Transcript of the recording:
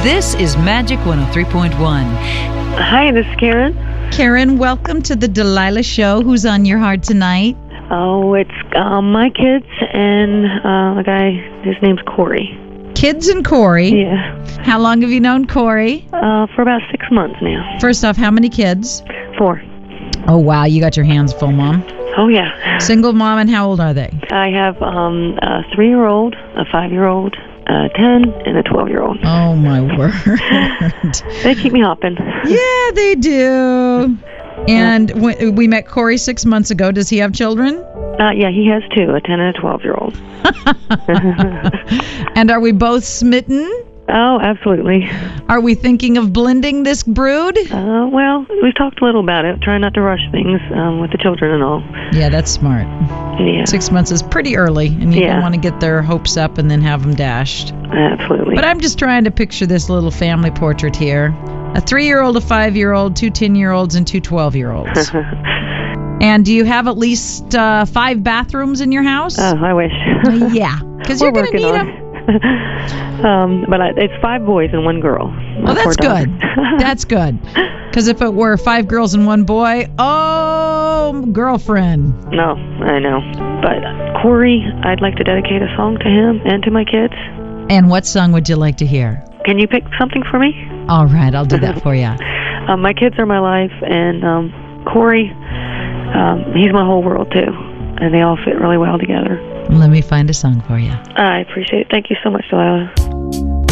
This is Magic 103.1. Hi, this is Karen. Karen, welcome to the Delilah Show. Who's on your heart tonight? Oh, it's my kids and a guy, his name's Corey. Kids and Corey. Yeah. How long have you known Corey? For about 6 months now. First off, how many kids? 4. Oh, wow. You got your hands full, Mom. Oh, yeah. Single mom, and how old are they? I have a 3-year-old, a 5-year-old, a 10, and a 12-year-old. Oh, my word. They keep me hopping. Yeah, they do. And we met Corey 6 months ago. Does he have children? Yeah, he has 2, a 10 and a 12-year-old. And are we both smitten? Oh, absolutely. Are we thinking of blending this brood? Well, we've talked a little about it. Trying not to rush things with the children and all. Yeah, that's smart. Yeah. 6 months is pretty early, and you don't want to get their hopes up and then have them dashed. Absolutely. But I'm just trying to picture this little family portrait here. A 3-year-old, a 5-year-old, 2 10-year-olds, and 2 12-year-olds. And do you have at least 5 bathrooms in your house? Oh, I wish. Yeah, because you're going to need them. But it's 5 boys and 1 girl. Well, that's good. That's good. Because if it were 5 girls and 1 boy, oh, girlfriend. No, I know. But Corey, I'd like to dedicate a song to him and to my kids. And what song would you like to hear? Can you pick something for me? All right, I'll do that for you. My kids are my life, and Corey, he's my whole world too. And they all fit really well together. Let me find a song for you. I appreciate it. Thank you so much, Delilah.